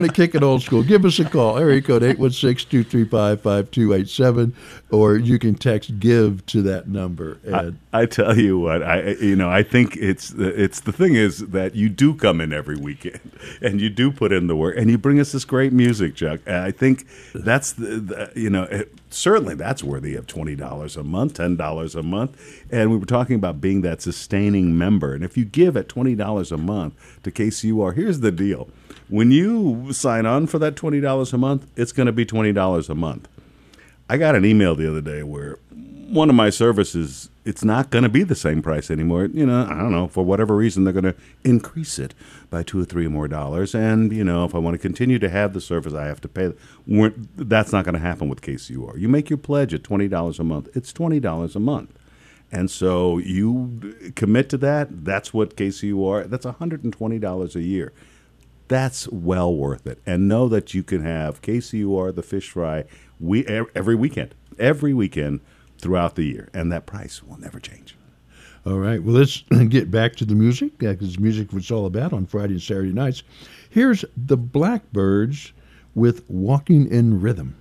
to kick it old school, give us a call. Area code 816-235-5287, or you can text GIVE to that number. And I tell you what, I think it's the thing is that you do come in every weekend and you do put in the work and you bring us this great music, Chuck. And I think that's certainly that's worthy of $20 a month, $10 a month. And we were talking about being that sustaining member. And if you give at $20 a month to KCUR, here's the deal. When you sign on for that $20 a month, it's going to be $20 a month. I got an email the other day where one of my services, it's not going to be the same price anymore. I don't know, for whatever reason, they're going to increase it by $2 or $3 more. And, if I want to continue to have the service, I have to pay. That's not going to happen with KCUR. You make your pledge at $20 a month. It's $20 a month. And so you commit to that. That's what KCUR, that's $120 a year. That's well worth it. And know that you can have KCUR, the fish fry, every weekend throughout the year. And that price will never change. All right. Well, let's get back to the music, because music was all about on Friday and Saturday nights. Here's the Blackbyrds with Walking in Rhythm.